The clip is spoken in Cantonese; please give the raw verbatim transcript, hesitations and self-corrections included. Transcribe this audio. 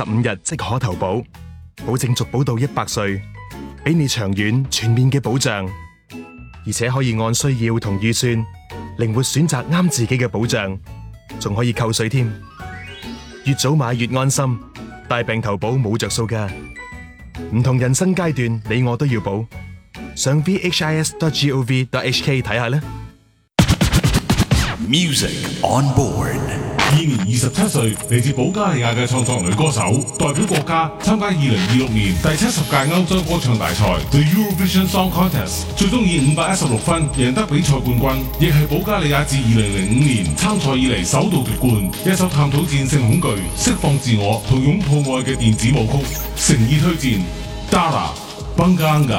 五日即可投保，保證續保到一百歲，俾你長遠全面嘅保障，而且可以按需要同預算靈活選擇啱自己嘅保障，仲可以扣稅添。越早買越安心，大病投保冇着數㗎。唔同人生階段，你我都要保。上 v h i s dot gov dot h k 睇下啦。 Music on board。 現年二十七歲，嚟自保加利亞嘅創作女歌手，代表國家參加二零二六年第七十屆歐洲歌唱大賽 The Eurovision Song Contest， 最終以五百一十六分贏得比賽冠軍，亦係保加利亞自二零零五年參賽以嚟首度奪冠。一首探討戰勝恐懼、釋放自我同擁抱愛嘅電子舞曲，誠意推薦 Dara Banganga。